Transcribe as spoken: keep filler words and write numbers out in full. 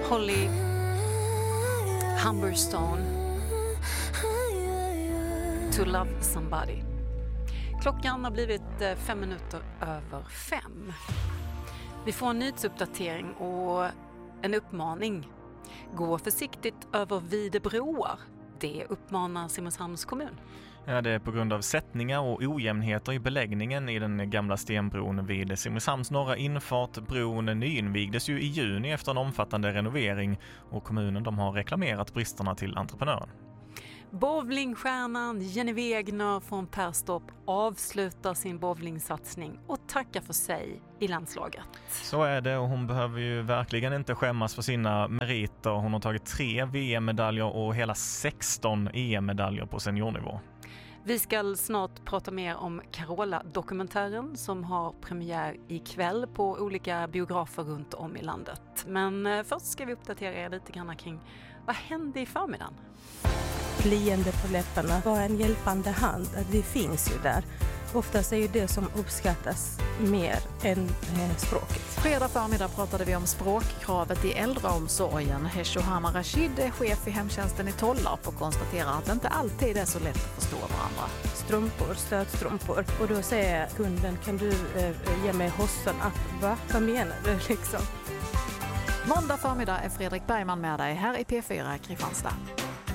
Holly Humberstone, To Love Somebody. Klockan har blivit fem minuter över fem. Vi får en nyhetsuppdatering och en uppmaning. Gå försiktigt över Videbroar. Det uppmanar Simrishamns kommun. Ja, det är på grund av sättningar och ojämnheter i beläggningen i den gamla stenbron vid Simrishamns norra infart. Bron nyinvigdes ju i juni efter en omfattande renovering och kommunen de har reklamerat bristerna till entreprenören. Bowlingstjärnan Jenny Wegner från Perstorp avslutar sin bowlingsatsning och tackar för sig i landslaget. Så är det, och hon behöver ju verkligen inte skämmas för sina meriter. Hon har tagit tre V M-medaljer och hela sexton E M-medaljer på seniornivå. Vi ska snart prata mer om Carola-dokumentären som har premiär ikväll på olika biografer runt om i landet. Men först ska vi uppdatera er lite grann kring vad hände i förmiddagen. Leende på läpparna, bara en hjälpande hand, det finns ju där. Oftast är ju det som uppskattas mer än eh, språket. Fredag förmiddag pratade vi om språkkravet i äldreomsorgen. Heshohama Rashid är chef i hemtjänsten i Tollarp och konstaterar att det inte alltid är så lätt att förstå varandra. Strumpor, stödstrumpor. Och då säger kunden, kan du eh, ge mig hossarna? Va? Vad menar du liksom? Måndag förmiddag är Fredrik Bergman med dig här i P fyra Kristianstad.